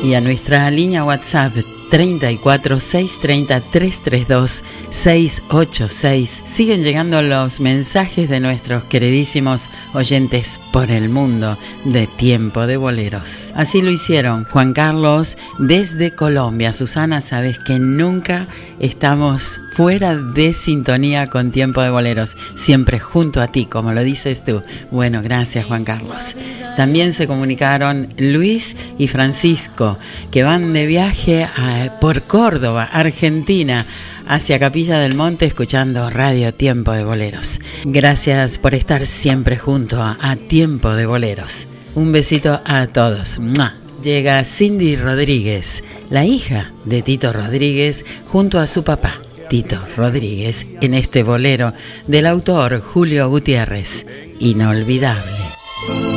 y a nuestra línea WhatsApp 34 630 332 686. Siguen llegando los mensajes de nuestros queridísimos oyentes por el mundo de Tiempo de Boleros. Así lo hicieron Juan Carlos desde Colombia. Susana, sabes que nunca estamos fuera de sintonía con Tiempo de Boleros, siempre junto a ti, como lo dices tú. Bueno, gracias, Juan Carlos. También se comunicaron Luis y Francisco, que van de viaje por Córdoba, Argentina, hacia Capilla del Monte, escuchando Radio Tiempo de Boleros. Gracias por estar siempre junto a Tiempo de Boleros. Un besito a todos. ¡Mua! Llega Cindy Rodríguez, la hija de Tito Rodríguez, junto a su papá, Tito Rodríguez, en este bolero del autor Julio Gutiérrez, Inolvidable.